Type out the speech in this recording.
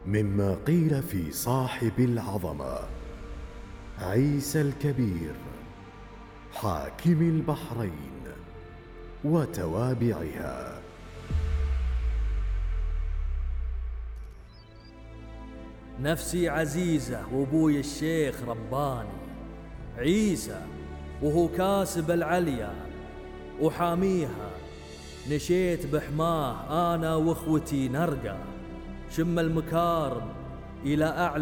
مما قيل في صاحب العظمة عيسى الكبير حاكم البحرين وتوابعها. نفسي عزيزة وابوي الشيخ رباني عيسى، وهو كاسب العليا وحاميها. نشيت بحماه أنا وإخوتي نرقى، شم المكارم إلى أعلى